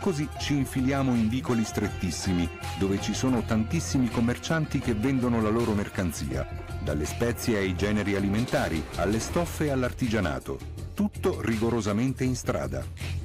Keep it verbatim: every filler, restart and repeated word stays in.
Così ci infiliamo in vicoli strettissimi, dove ci sono tantissimi commercianti che vendono la loro mercanzia, dalle spezie ai generi alimentari, alle stoffe e all'artigianato. Tutto rigorosamente in strada.